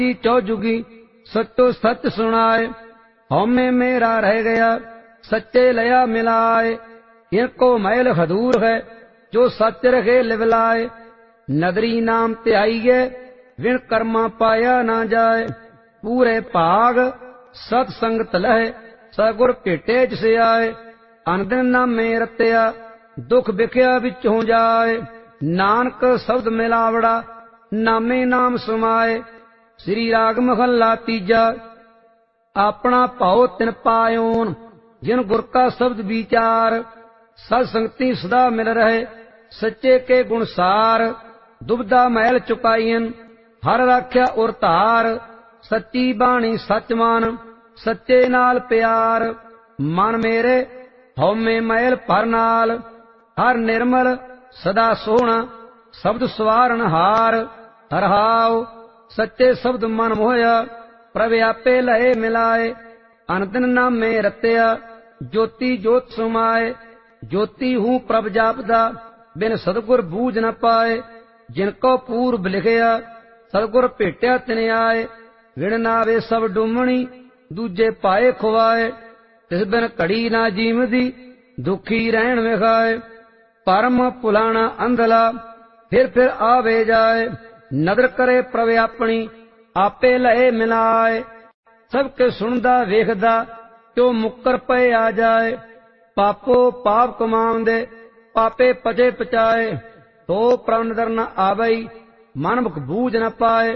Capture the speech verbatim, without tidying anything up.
चौजुगी सचो सच सुनाए। हौमे मेरा रह गया सच्चे लया मिलाए। इनको मैल हदूर है जो सच रखे लिवलाए। नदरी नाम त्याइए विण कर्मा पाया ना जाए। पूरे भाग सतसंगत लह सगुर भेटे जिसे आए। अनदिन नामे रत्या दुख बिख्या विचों जाए। नानक शब्द मिलावड़ा नामे नाम समाए। श्री राग महला तीजा। अपना भाव तिन पायोन जिन गुर का शब्द विचार। सत्संगति सदा मिल रहे सच्चे के गुण सार। दुबदा महल चुकाईन हर राख्या उर धार। सच्ची बाणी सच मान सच्चे नाल प्यार। मन मेरे हौमे महल भर नाल। हर निर्मल सदा सोहना शब्द सवारन हार। हरहाओ सच्चे शब्द मन मोहया प्रभ आपे लहे मिलाए। अनदिन नामे रत्या ज्योति जोत समाए। ज्योति हूँ प्रभ जापदा बिन सतगुर बूझ न पाए। जिनको पूर्व लिखया सतगुर भेटया तिन आए। विण नावे सब डूमणी दूजे पाए खुआए। तिस बिन घड़ी ना जीवदी दुखी रहन विखाए। परम भुलाना अंधला फिर फिर आवे जाए। नदर करे प्रभ अपनी आपे लहे मिलाए। सबके सुनदा वेखदा क्यों मुक्कर पए आ जाए। पापो पाप कमाउंदे पापे पचे पचाए। तो प्रभ नदर न आवई मन मुख बूझ न पाए।